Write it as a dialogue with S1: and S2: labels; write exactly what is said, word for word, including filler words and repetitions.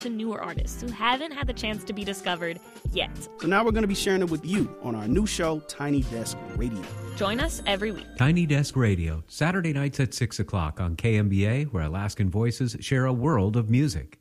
S1: to newer artists who haven't had the chance to be discovered yet.
S2: So now we're going to be sharing it with you on our new show, Tiny Desk Radio.
S1: Join us every week.
S3: Tiny Desk Radio, Saturday nights at six o'clock on K M B A, where Alaskan voices share a world of music.